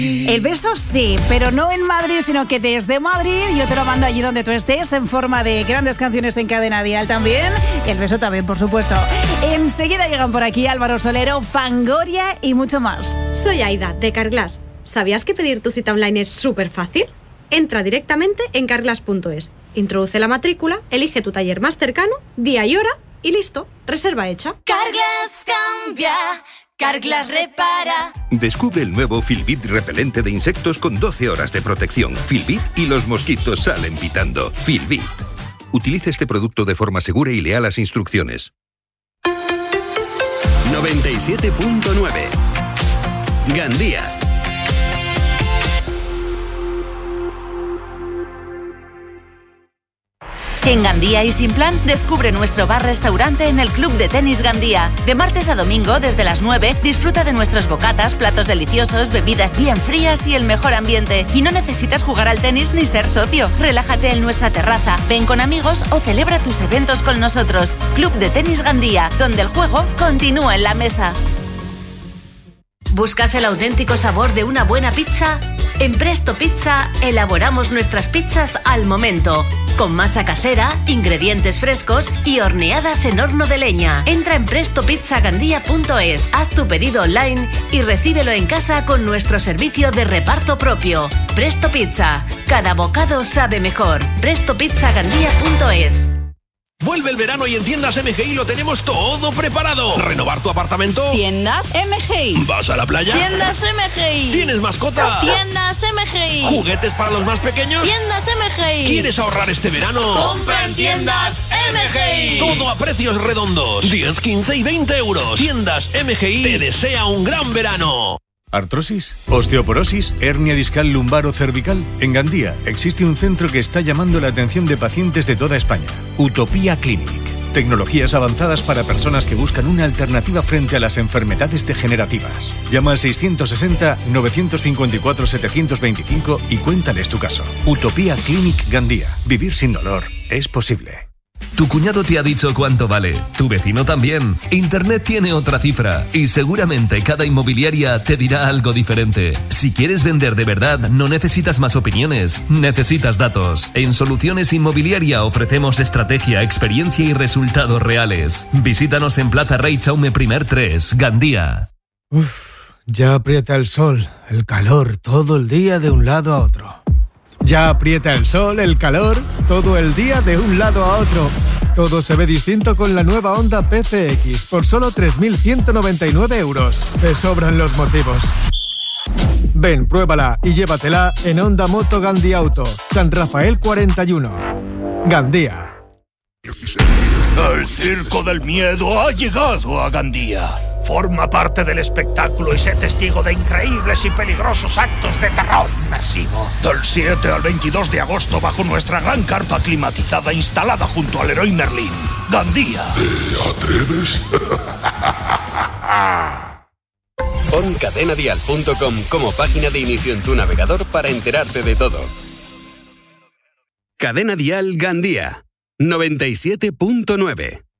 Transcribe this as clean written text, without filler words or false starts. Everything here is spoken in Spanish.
El beso sí, pero no en Madrid, sino que desde Madrid yo te lo mando allí donde tú estés, en forma de grandes canciones en Cadena Dial también. El beso también, por supuesto. Enseguida llegan por aquí Álvaro Solero, Fangoria y mucho más. Soy Aida, de Carglass. ¿Sabías que pedir tu cita online es súper fácil? Entra directamente en carglass.es, introduce la matrícula, elige tu taller más cercano, día y hora y listo, reserva hecha. Carglass cambia, Carglass repara. Descubre el nuevo Filbit repelente de insectos con 12 horas de protección. Filbit y los mosquitos salen pitando. Filbit. Utilice este producto de forma segura y lea las instrucciones. 97.9 Gandía. En Gandía y Sin Plan, descubre nuestro bar-restaurante en el Club de Tenis Gandía. De martes a domingo, desde las 9, disfruta de nuestros bocatas, platos deliciosos, bebidas bien frías y el mejor ambiente. Y no necesitas jugar al tenis ni ser socio. Relájate en nuestra terraza, ven con amigos o celebra tus eventos con nosotros. Club de Tenis Gandía, donde el juego continúa en la mesa. ¿Buscas el auténtico sabor de una buena pizza? En Presto Pizza elaboramos nuestras pizzas al momento, con masa casera, ingredientes frescos y horneadas en horno de leña. Entra en prestopizzagandía.es, haz tu pedido online y recíbelo en casa con nuestro servicio de reparto propio. Presto Pizza, cada bocado sabe mejor. prestopizzagandía.es. Vuelve el verano y en Tiendas MGI lo tenemos todo preparado. ¿Renovar tu apartamento? Tiendas MGI. ¿Vas a la playa? Tiendas MGI. ¿Tienes mascota? Tiendas MGI. ¿Juguetes para los más pequeños? Tiendas MGI. ¿Quieres ahorrar este verano? ¡Compra en Tiendas MGI! Todo a precios redondos. 10, 15 y 20 euros. Tiendas MGI te desea un gran verano. ¿Artrosis? ¿Osteoporosis? ¿Hernia discal lumbar o cervical? En Gandía existe un centro que está llamando la atención de pacientes de toda España. Utopía Clinic. Tecnologías avanzadas para personas que buscan una alternativa frente a las enfermedades degenerativas. Llama al 660-954-725 y cuéntales tu caso. Utopía Clinic Gandía. Vivir sin dolor es posible. Tu cuñado te ha dicho cuánto vale, tu vecino también. Internet tiene otra cifra y seguramente cada inmobiliaria te dirá algo diferente. Si quieres vender de verdad, no necesitas más opiniones, necesitas datos. En Soluciones Inmobiliaria ofrecemos estrategia, experiencia y resultados reales. Visítanos en Plaza Rey Chaume I 3, Gandía. Ya aprieta el sol, el calor, todo el día de un lado a otro. Ya aprieta el sol, el calor, todo el día de un lado a otro. Todo se ve distinto con la nueva Honda PCX por solo 3.199 euros. Te sobran los motivos. Ven, pruébala y llévatela en Honda Moto Gandía Auto, San Rafael 41. Gandía. El Circo del Miedo ha llegado a Gandía. Forma parte del espectáculo y sé testigo de increíbles y peligrosos actos de terror inmersivo. Del 7 al 22 de agosto bajo nuestra gran carpa climatizada instalada junto al Leroy Merlin. Gandía. ¿Te atreves? Pon cadenadial.com como página de inicio en tu navegador para enterarte de todo. Cadena Dial Gandía 97.9.